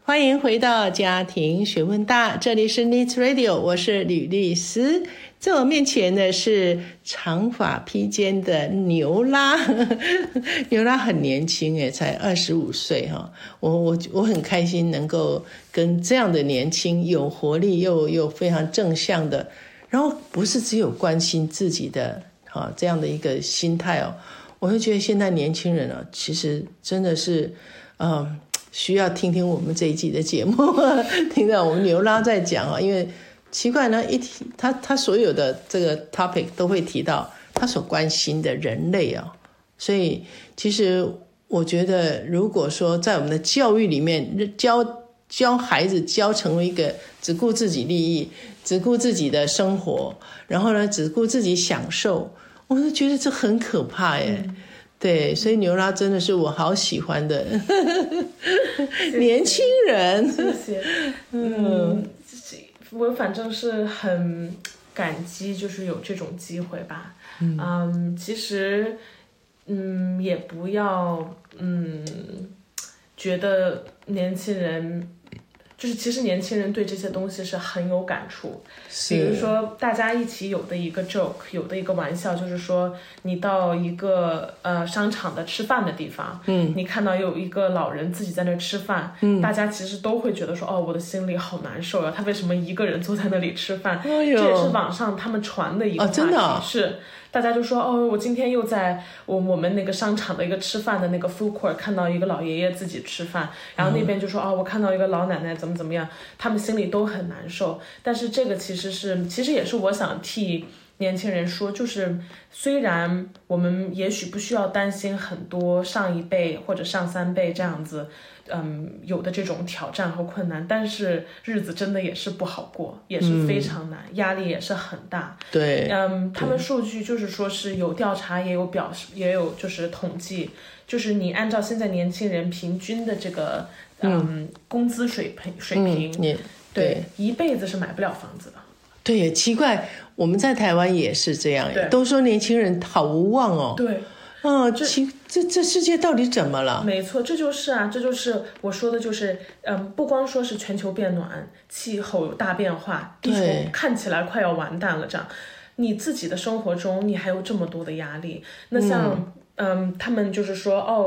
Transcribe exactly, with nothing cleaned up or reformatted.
欢迎回到家庭学问大，这里是 Needs Radio， 我是吕律师。在我面前的是长发披肩的牛拉，牛拉很年轻耶，才二十五岁哈。我我我很开心能够跟这样的年轻、有活力又又非常正向的，然后不是只有关心自己的哈这样的一个心态哦。我会觉得现在年轻人啊，其实真的是嗯。需要听听我们这一集的节目，听到我们牛拉在讲啊，因为奇怪呢，一提他他所有的这个 topic 都会提到他所关心的人类啊，所以其实我觉得，如果说在我们的教育里面教教孩子教成为一个只顾自己利益、只顾自己的生活，然后呢只顾自己享受，我就觉得这很可怕耶。嗯对，所以牛拉真的是我好喜欢的年轻人。 谢谢。嗯，我反正是很感激，就是有这种机会吧。嗯，嗯其实，嗯，也不要嗯觉得年轻人。就是其实年轻人对这些东西是很有感触，比如说大家一起有的一个 joke， 有的一个玩笑，就是说你到一个呃商场的吃饭的地方，嗯，你看到有一个老人自己在那吃饭，嗯，大家其实都会觉得说，哦，我的心里好难受啊，他为什么一个人坐在那里吃饭？哎、这也是网上他们传的一个话题，哦真的哦、是。大家就说哦，我今天又在我我们那个商场的一个吃饭的那个 food court 看到一个老爷爷自己吃饭，然后那边就说、嗯、哦，我看到一个老奶奶怎么怎么样，他们心里都很难受。但是这个其实是，其实也是我想替年轻人说，就是虽然我们也许不需要担心很多上一辈或者上三辈这样子。嗯，有的这种挑战和困难，但是日子真的也是不好过，也是非常难，嗯、压力也是很大。 对， 嗯，他们数据就是说是有调查，也有表示，也有就是统计，就是你按照现在年轻人平均的这个嗯, 嗯工资水平水平，嗯、 对, 对，一辈子是买不了房子的。 对，也奇怪，我们在台湾也是这样，都说年轻人好无望哦。 对。 哦，这这这世界到底怎么了？ 没错，这就是啊，这就是我说的，就是嗯，不光说是全球变暖、气候有大变化，地球看起来快要完蛋了，这样，你自己的生活中你还有这么多的压力，那像。嗯嗯，他们就是说，哦，